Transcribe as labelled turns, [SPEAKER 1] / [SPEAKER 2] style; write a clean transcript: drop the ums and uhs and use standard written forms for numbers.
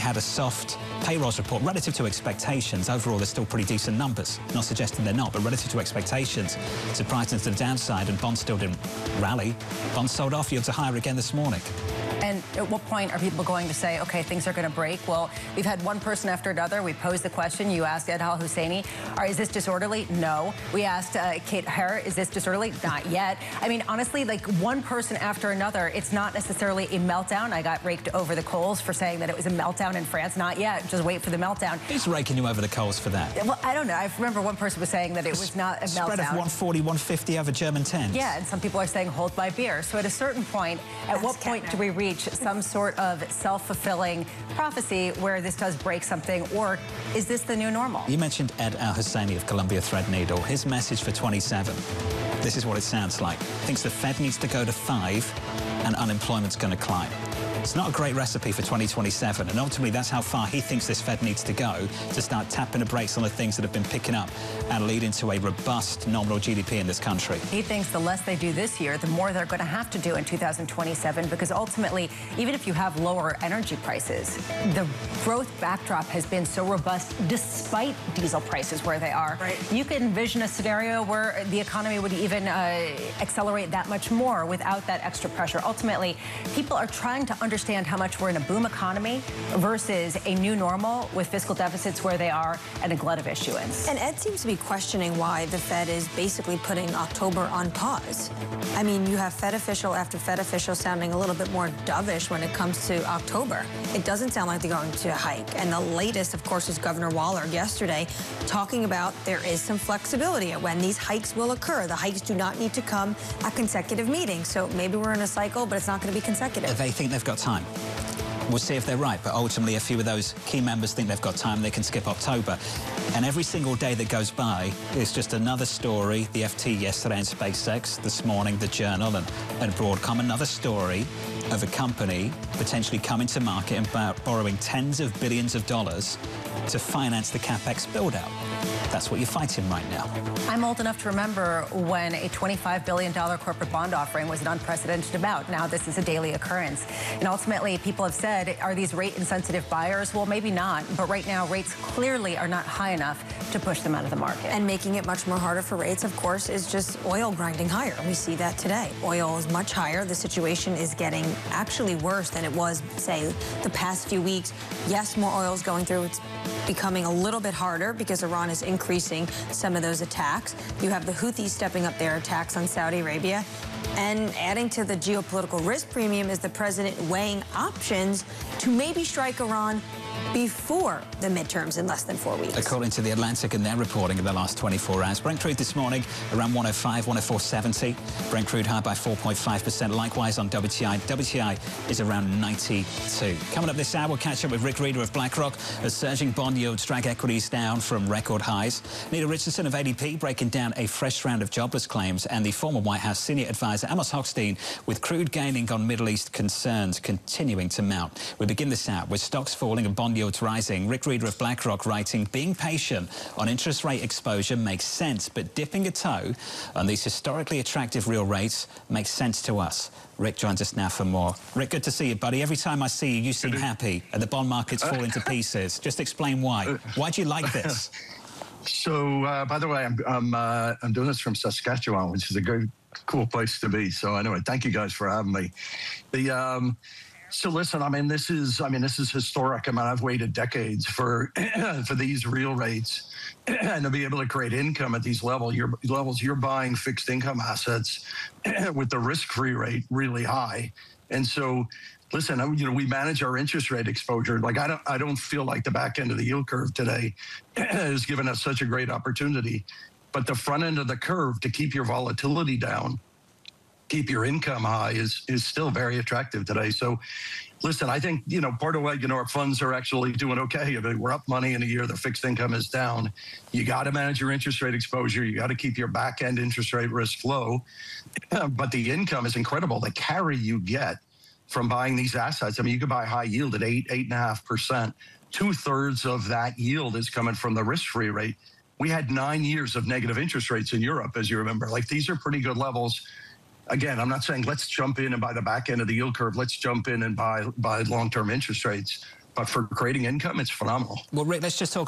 [SPEAKER 1] had a soft payrolls report relative to expectations. Overall, they're still pretty decent numbers. Not suggesting they're not, but relative to expectations, surprised to the downside, and bonds still didn't rally. Bonds sold off, yields are higher again this morning.
[SPEAKER 2] And at what point are people going to say, okay, things are going to break? Well, we've had one person after another. We posed the question. You asked Ed Al-Husseini, is this disorderly? No. We asked Kate Hare, is this disorderly? Not yet. I mean, honestly, like one person after another, it's not necessarily a meltdown. I got raked over the coals for saying that it was a meltdown in France. Not yet. Just wait for the meltdown.
[SPEAKER 1] Who's raking you over the coals for that?
[SPEAKER 2] Well, I don't know. I remember one person was saying that it was not a meltdown.
[SPEAKER 1] Spread of 140, 150 over German 10s.
[SPEAKER 2] Yeah, and some people are saying hold my beer. So at a certain point, at what point do we reach some sort of self-fulfilling prophecy where this does break something, or is this the new normal?
[SPEAKER 1] You mentioned Ed Al-Husseini of Columbia Threadneedle. His message for 27, this is what it sounds like. Thinks the Fed needs to go to 5 and unemployment's going to climb. It's not a great recipe for 2027, and ultimately that's how far he thinks this Fed needs to go to start tapping the brakes on the things that have been picking up and leading to a robust nominal GDP in this country.
[SPEAKER 2] He thinks the less they do this year, the more they're going to have to do in 2027, because ultimately, even if you have lower energy prices, the growth backdrop has been so robust despite diesel prices where they are.
[SPEAKER 3] Right.
[SPEAKER 2] You can envision a scenario where the economy would even accelerate that much more without that extra pressure. Ultimately, people are trying to understand how much we're in a boom economy versus a new normal with fiscal deficits where they are and a glut of issuance.
[SPEAKER 3] And Ed seems to be questioning why the Fed is basically putting October on pause. I mean, you have Fed official after Fed official sounding a little bit more dovish when it comes to October. It doesn't sound like they're going to hike. And the latest, of course, is Governor Waller yesterday talking about there is some flexibility at when these hikes will occur. The hikes do not need to come at consecutive meetings. So maybe we're in a cycle, but it's not going to be consecutive.
[SPEAKER 1] They think they've got time. We'll see if they're right, but ultimately a few of those key members think they've got time, they can skip October. And every single day that goes by is just another story. The FT yesterday and SpaceX, this morning the Journal and Broadcom, another story of a company potentially coming to market and borrowing tens of billions of dollars to finance the CapEx build-out. That's what you're fighting right now.
[SPEAKER 2] I'm old enough to remember when a $25 billion corporate bond offering was an unprecedented amount. Now this is a daily occurrence. And ultimately, people have said, are these rate-insensitive buyers? Well, maybe not. But right now, rates clearly are not high enough to push them out of the market.
[SPEAKER 3] And making it much more harder for rates, of course, is just oil grinding higher. We see that today. Oil is much higher. The situation is getting actually worse than it was, say, the past few weeks. Yes, more oil is going through. It's becoming a little bit harder because Iran is increasing some of those attacks. You have the Houthis stepping up their attacks on Saudi Arabia. And adding to the geopolitical risk premium is the president weighing options to maybe strike Iran before the midterms in less than 4 weeks.
[SPEAKER 1] According to The Atlantic and their reporting in the last 24 hours, Brent crude this morning around 105, 104.70. Brent crude higher by 4.5%. Likewise on WTI. WTI is around 92. Coming up this hour, we'll catch up with Rick Rieder of BlackRock as surging bond yields drag equities down from record highs. Nita Richardson of ADP breaking down a fresh round of jobless claims, and the former White House senior advisor Amos Hochstein with crude gaining on Middle East concerns continuing to mount. We begin this hour with stocks falling and bond yields rising. Rick Rieder of BlackRock writing, being patient on interest rate exposure makes sense, but dipping a toe on these historically attractive real rates makes sense to us. Rick joins us now for more. Rick, good to see you, buddy. Every time I see you, you seem happy, and the bond markets fall into pieces. Just explain why. Why do you like this?
[SPEAKER 4] So, by the way, I'm doing this from Saskatchewan, which is a good, cool place to be. So, anyway, thank you guys for having me. So listen, this is historic. I've waited decades for for these real rates and to be able to create income at these levels. You're buying fixed income assets with the risk-free rate really high, and so. Listen, we manage our interest rate exposure. Like I don't feel like the back end of the yield curve today has given us such a great opportunity, but the front end of the curve to keep your volatility down, keep your income high is still very attractive today. So listen, I think, part of what, our funds are actually doing okay. We're up money in a year, the fixed income is down. You got to manage your interest rate exposure. You got to keep your back end interest rate risk low. But the income is incredible. The carry you get from buying these assets. You could buy high yield at 8.5%. 2/3 of that yield is coming from the risk-free rate. We had 9 years of negative interest rates in Europe, as you remember. These are pretty good levels. Again, I'm not saying let's jump in and buy the back end of the yield curve. Let's jump in and buy long-term interest rates. but for creating income, it's phenomenal.
[SPEAKER 1] Well, Rick, let's just talk